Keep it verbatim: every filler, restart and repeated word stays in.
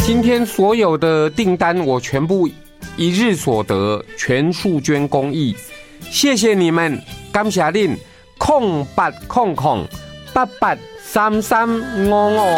今天所有的订单我全部一日所得全数捐公益，谢谢你们，感谢您，空八空空八八三三五五。